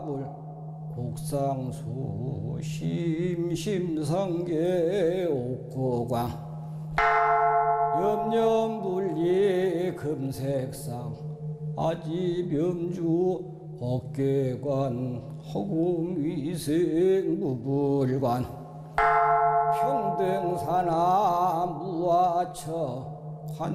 곡상수 심심성계 옥고광 염염불리 금색상 아지명주 법계관 허공위생 무불관 평등산하 무아처